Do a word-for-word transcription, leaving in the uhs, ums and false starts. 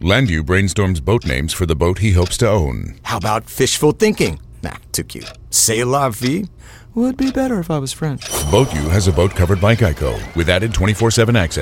Landu brainstorms boat names for the boat he hopes to own. How about fishful thinking? Nah, too cute. C'est la vie? Would be better if I was French. Boat U has a boat covered by Geico with added twenty-four seven access.